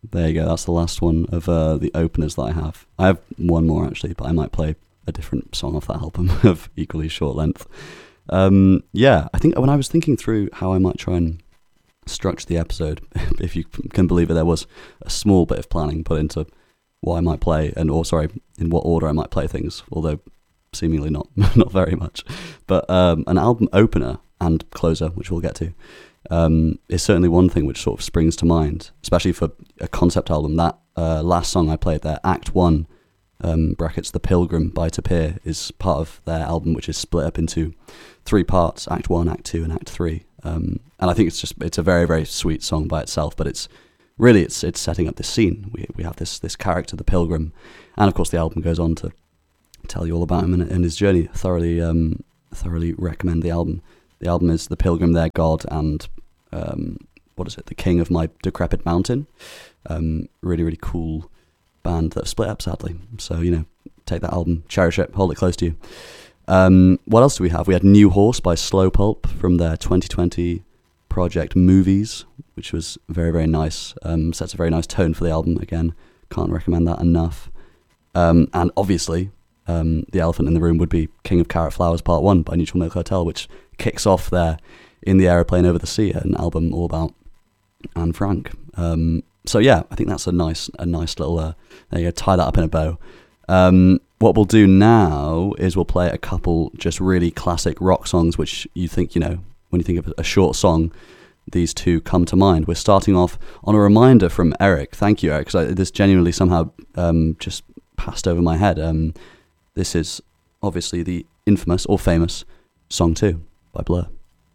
There you go. That's the last one of the openers that I have. I have one more actually, but I might play a different song off that album of equally short length. Yeah, I think when I was thinking through how I might try and structure the episode, if you can believe it, there was a small bit of planning put into what I might play, in what order I might play things, although seemingly not very much. But an album opener and closer, which we'll get to, is certainly one thing which sort of springs to mind, especially for a concept album. That last song I played there, Act 1, brackets The Pilgrim by Tapir, is part of their album, which is split up into 3 parts, Act 1, Act 2 and Act 3. And I think it's a very, very sweet song by itself, but it's setting up this scene. We have this character, the Pilgrim, and of course the album goes on to tell you all about him and his journey. Thoroughly recommend the album. The album is The Pilgrim, Their God, and The King of My Decrepit Mountain. Really, really cool band that have split up, sadly. So, take that album, cherish it, hold it close to you. What else do we have? We had New Horse by Slow Pulp from their 2020 project Movies, which was very, very nice. Sets a very nice tone for the album. Again, can't recommend that enough. And obviously, the elephant in the room would be King of Carrot Flowers Part 1 by Neutral Milk Hotel, which kicks off there in the aeroplane over the sea, an album all about Anne Frank. So yeah, I think that's a nice little, there you go, tie that up in a bow. What we'll do now is we'll play a couple just really classic rock songs, which you think, when you think of a short song, these two come to mind. We're starting off on a reminder from Eric. Thank you, Eric, because this genuinely somehow just passed over my head. This is obviously the infamous or famous Song 2 by Blur.